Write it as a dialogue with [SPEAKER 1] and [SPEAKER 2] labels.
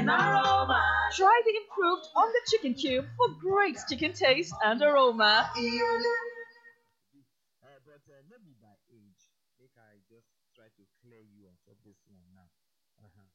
[SPEAKER 1] and aroma.
[SPEAKER 2] Try the improved on the chicken cube for great chicken taste and aroma.
[SPEAKER 3] But not be by age. Make I just try to clear you on top this one now.